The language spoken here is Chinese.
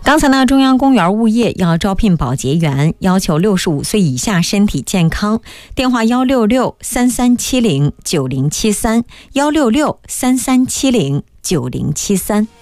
刚才呢，中央公园物业要招聘保洁员，要求65岁以下身体健康，电话166-3370-9073，166-3370-9073。